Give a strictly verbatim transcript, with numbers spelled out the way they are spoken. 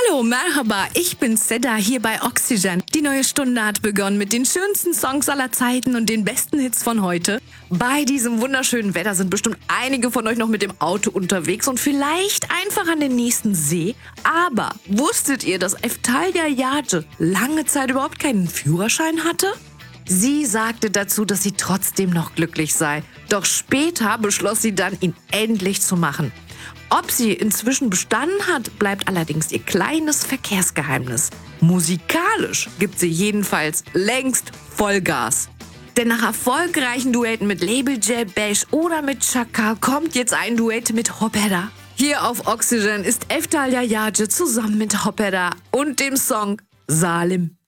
Hallo, Merhaba, ich bin Seda hier bei Oxygen. Die neue Stunde hat begonnen mit den schönsten Songs aller Zeiten und den besten Hits von heute. Bei diesem wunderschönen Wetter sind bestimmt einige von euch noch mit dem Auto unterwegs und vielleicht einfach an den nächsten See. Aber wusstet ihr, dass Eftalya Yace lange Zeit überhaupt keinen Führerschein hatte? Sie sagte dazu, dass sie trotzdem noch glücklich sei. Doch später beschloss sie dann, ihn endlich zu machen. Ob sie inzwischen bestanden hat, bleibt allerdings ihr kleines Verkehrsgeheimnis. Musikalisch gibt sie jedenfalls längst Vollgas. Denn nach erfolgreichen Duetten mit Label J Beş oder mit Chaka kommt jetzt ein Duett mit Hopera. Hier auf Oxygen ist Eftalya Yace zusammen mit Hopera und dem Song Zalim.